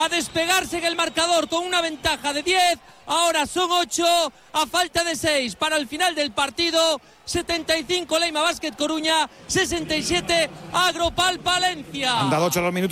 a despegarse en el marcador con una ventaja de 10, ahora son 8 a falta de 6 para el final del partido. 75 Leima Basket Coruña, 67 Agropal Palencia. Han dado 8 a los minutos.